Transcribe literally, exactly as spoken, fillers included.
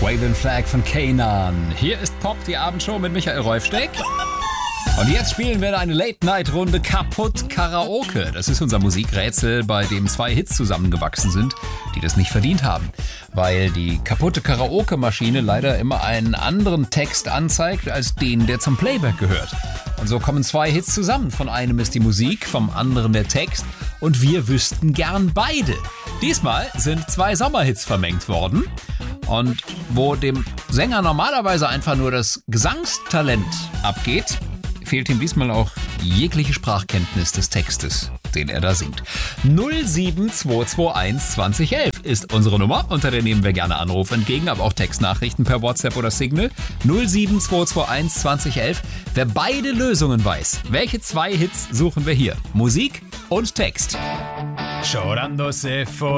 Waving Flag von Kanan. Hier ist Pop, die Abendshow mit Michael Rolfsteck. Und jetzt spielen wir eine Late-Night-Runde Kaputt Karaoke. Das ist unser Musikrätsel, bei dem zwei Hits zusammengewachsen sind, die das nicht verdient haben. Weil die kaputte Karaoke-Maschine leider immer einen anderen Text anzeigt, als den, der zum Playback gehört. Und so kommen zwei Hits zusammen. Von einem ist die Musik, vom anderen der Text. Und wir wüssten gern beide. Diesmal sind zwei Sommerhits vermengt worden. Und wo dem Sänger normalerweise einfach nur das Gesangstalent abgeht, fehlt ihm diesmal auch jegliche Sprachkenntnis des Textes, den er da singt. null sieben zwei zwei eins zwanzig elf ist unsere Nummer, unter der nehmen wir gerne Anrufe entgegen, aber auch Textnachrichten per WhatsApp oder Signal. null sieben zwei zwei eins zwanzig elf. Wer beide Lösungen weiß, welche zwei Hits suchen wir hier? Musik und Text. Llorando se fue.